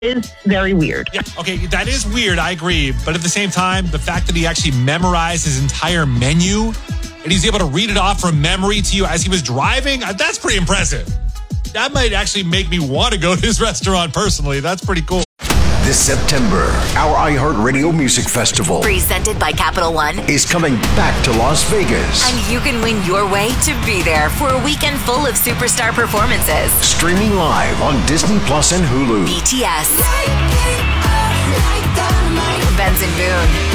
is very weird. Yeah, okay, that is weird. I agree. But at the same time, the fact that he actually memorized his entire menu and he's able to read it off from memory to you as he was driving, that's pretty impressive. That might actually make me want to go to his restaurant personally. That's pretty cool. This September, our iHeartRadio Music Festival, presented by Capital One, is coming back to Las Vegas. And you can win your way to be there for a weekend full of superstar performances. Streaming live on Disney Plus and Hulu. BTS, Benson Boone,